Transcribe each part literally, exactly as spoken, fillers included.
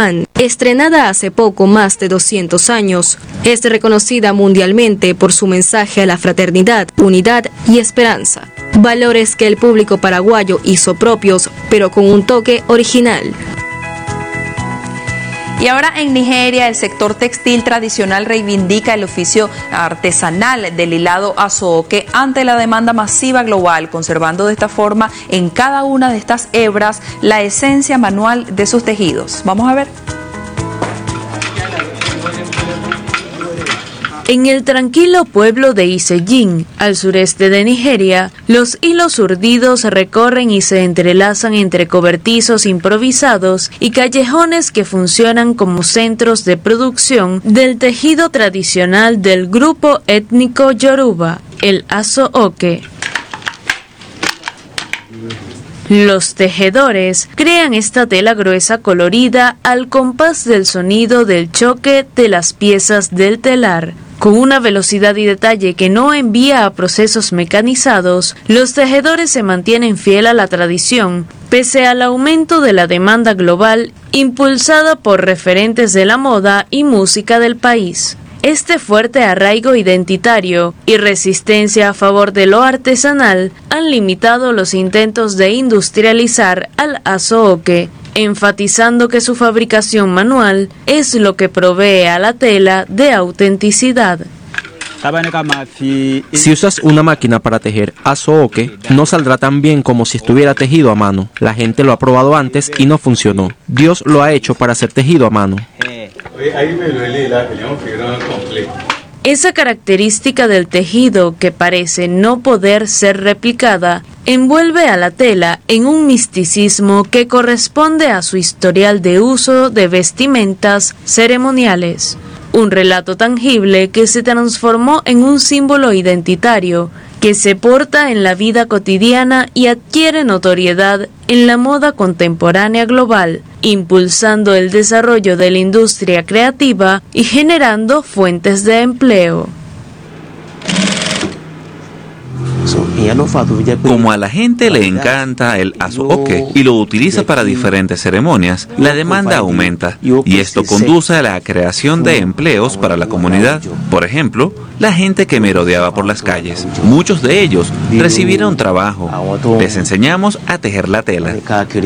Tucumán, estrenada hace poco más de doscientos años, es reconocida mundialmente por su mensaje a la fraternidad, unidad y esperanza. Valores que el público paraguayo hizo propios, pero con un toque original. Y ahora en Nigeria, el sector textil tradicional reivindica el oficio artesanal del hilado azoque ante la demanda masiva global, conservando de esta forma en cada una de estas hebras la esencia manual de sus tejidos. Vamos a ver. En el tranquilo pueblo de Iseyin, al sureste de Nigeria, los hilos urdidos recorren y se entrelazan entre cobertizos improvisados y callejones que funcionan como centros de producción del tejido tradicional del grupo étnico Yoruba, el aso-oke. Los tejedores crean esta tela gruesa colorida al compás del sonido del choque de las piezas del telar. Con una velocidad y detalle que no envía a procesos mecanizados, los tejedores se mantienen fiel a la tradición, pese al aumento de la demanda global impulsada por referentes de la moda y música del país. Este fuerte arraigo identitario y resistencia a favor de lo artesanal han limitado los intentos de industrializar al aso-oke, enfatizando que su fabricación manual es lo que provee a la tela de autenticidad. Si usas una máquina para tejer aso-oke, no saldrá tan bien como si estuviera tejido a mano. La gente lo ha probado antes y no funcionó. Dios lo ha hecho para ser tejido a mano. Esa característica del tejido que parece no poder ser replicada envuelve a la tela en un misticismo que corresponde a su historial de uso de vestimentas ceremoniales. Un relato tangible que se transformó en un símbolo identitario que se porta en la vida cotidiana y adquiere notoriedad en la moda contemporánea global, impulsando el desarrollo de la industria creativa y generando fuentes de empleo. Como a la gente le encanta el aso-oke y lo utiliza para diferentes ceremonias, la demanda aumenta y esto conduce a la creación de empleos para la comunidad. Por ejemplo, la gente que merodeaba por las calles. Muchos de ellos recibieron trabajo. Les enseñamos a tejer la tela.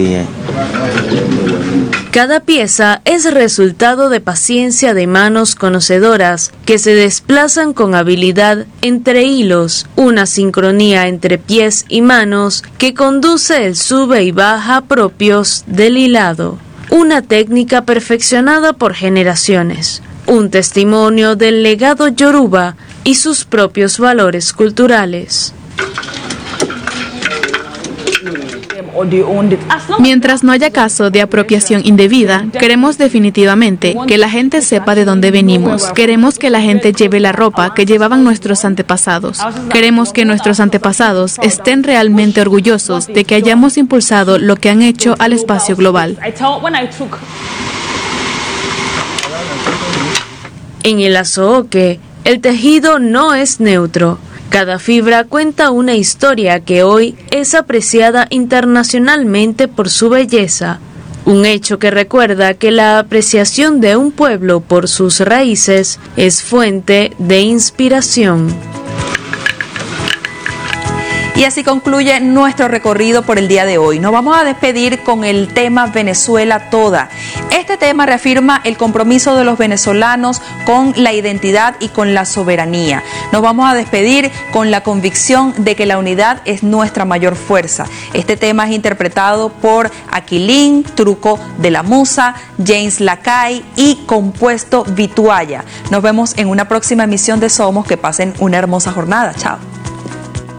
Cada pieza es resultado de paciencia de manos conocedoras que se desplazan con habilidad entre hilos, una sincronía entre pies y manos que conduce el sube y baja propios del hilado. Una técnica perfeccionada por generaciones, un testimonio del legado yoruba y sus propios valores culturales. Mientras no haya caso de apropiación indebida, queremos definitivamente que la gente sepa de dónde venimos. Queremos que la gente lleve la ropa que llevaban nuestros antepasados. Queremos que nuestros antepasados estén realmente orgullosos de que hayamos impulsado lo que han hecho al espacio global. En el aso-oke, el tejido no es neutro. Cada fibra cuenta una historia que hoy es apreciada internacionalmente por su belleza, un hecho que recuerda que la apreciación de un pueblo por sus raíces es fuente de inspiración. Y así concluye nuestro recorrido por el día de hoy. Nos vamos a despedir con el tema Venezuela Toda. Este tema reafirma el compromiso de los venezolanos con la identidad y con la soberanía. Nos vamos a despedir con la convicción de que la unidad es nuestra mayor fuerza. Este tema es interpretado por Aquilín, Truco de la Musa, James Lacay y compuesto Vituaya. Nos vemos en una próxima emisión de Somos. Que pasen una hermosa jornada. Chao.